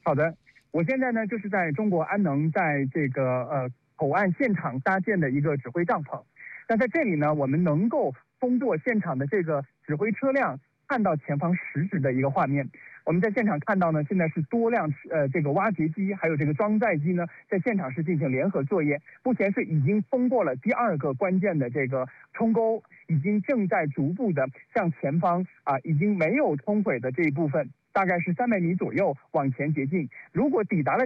好的，我现在呢就是在中国安能在这个口岸现场搭建的一个指挥帐篷。那在这里呢，我们能够通过现场的这个指挥车辆看到前方实质的一个画面。我们在现场看到呢，现在是多辆这个挖掘机还有这个装载机呢，在现场是进行联合作业。目前是已经通过了第2个关键的这个冲沟，已经正在逐步的向前方已经没有冲毁的这一部分，大概是300米左右往前接近。如果抵达了